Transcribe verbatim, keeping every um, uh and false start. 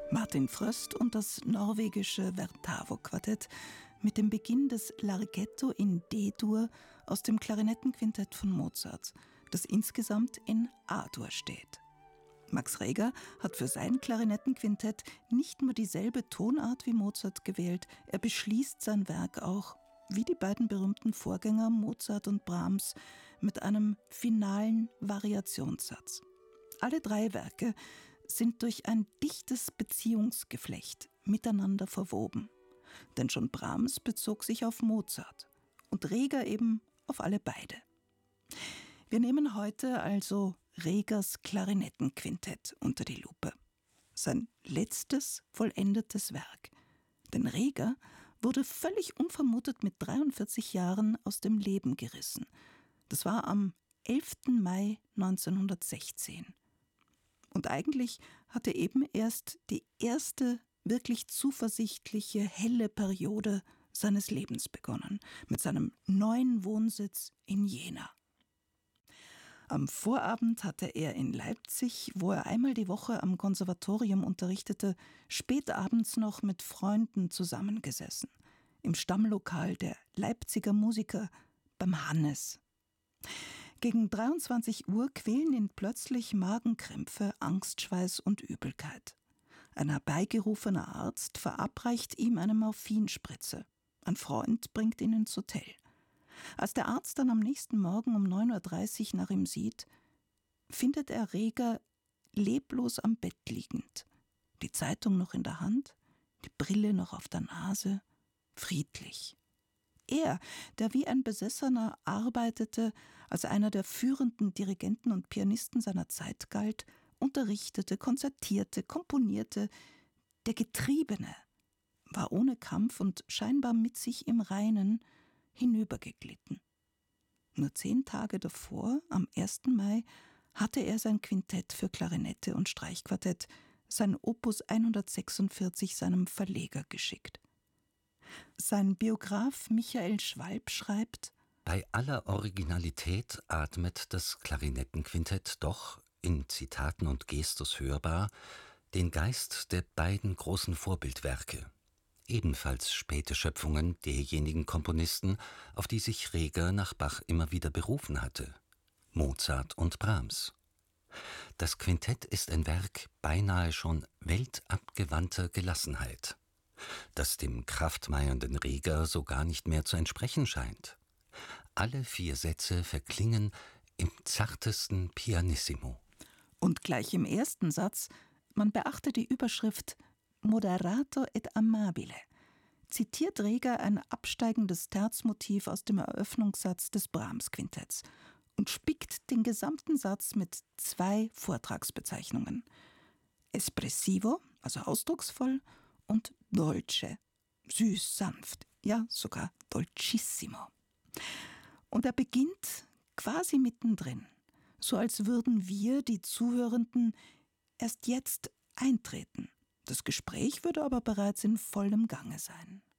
Martin Fröst und das norwegische Vertavo-Quartett mit dem Beginn des Larghetto in D-Dur aus dem Klarinettenquintett von Mozart, das insgesamt in A-Dur steht. Max Reger hat für sein Klarinettenquintett nicht nur dieselbe Tonart wie Mozart gewählt, er beschließt sein Werk auch, wie die beiden berühmten Vorgänger Mozart und Brahms, mit einem finalen Variationssatz. Alle drei Werke sind durch ein dichtes Beziehungsgeflecht miteinander verwoben. Denn schon Brahms bezog sich auf Mozart und Reger eben auf alle beide. Wir nehmen heute also Regers Klarinettenquintett unter die Lupe. Sein letztes vollendetes Werk. Denn Reger wurde völlig unvermutet mit dreiundvierzig Jahren aus dem Leben gerissen. Das war am elften Mai neunzehnhundertsechzehn. Und eigentlich hatte eben erst die erste wirklich zuversichtliche, helle Periode seines Lebens begonnen, mit seinem neuen Wohnsitz in Jena. Am Vorabend hatte er in Leipzig, wo er einmal die Woche am Konservatorium unterrichtete, spät abends noch mit Freunden zusammengesessen, im Stammlokal der Leipziger Musiker beim Hannes. Gegen dreiundzwanzig Uhr quälen ihn plötzlich Magenkrämpfe, Angstschweiß und Übelkeit. Ein herbeigerufener Arzt verabreicht ihm eine Morphinspritze. Ein Freund bringt ihn ins Hotel. Als der Arzt dann am nächsten Morgen um neun Uhr dreißig nach ihm sieht, findet er Reger leblos am Bett liegend, die Zeitung noch in der Hand, die Brille noch auf der Nase, friedlich. Er, der wie ein Besessener arbeitete, als einer der führenden Dirigenten und Pianisten seiner Zeit galt, unterrichtete, konzertierte, komponierte, der Getriebene, war ohne Kampf und scheinbar mit sich im Reinen hinübergeglitten. Nur zehn Tage davor, am ersten Mai, hatte er sein Quintett für Klarinette und Streichquartett, sein Opus hundertsechsundvierzig, seinem Verleger geschickt. Sein Biograf Michael Schwalb schreibt: Bei aller Originalität atmet das Klarinettenquintett doch, in Zitaten und Gestus hörbar, den Geist der beiden großen Vorbildwerke, ebenfalls späte Schöpfungen derjenigen Komponisten, auf die sich Reger nach Bach immer wieder berufen hatte, Mozart und Brahms. Das Quintett ist ein Werk beinahe schon weltabgewandter Gelassenheit, das dem kraftmeiernden Reger so gar nicht mehr zu entsprechen scheint. Alle vier Sätze verklingen im zartesten Pianissimo. Und gleich im ersten Satz, man beachte die Überschrift Moderato et amabile, zitiert Reger ein absteigendes Terzmotiv aus dem Eröffnungssatz des Brahms-Quintetts und spickt den gesamten Satz mit zwei Vortragsbezeichnungen. Espressivo, also ausdrucksvoll, und dolce, süß, sanft, ja sogar dolcissimo. Und er beginnt quasi mittendrin, so als würden wir, die Zuhörenden, erst jetzt eintreten. Das Gespräch würde aber bereits in vollem Gange sein.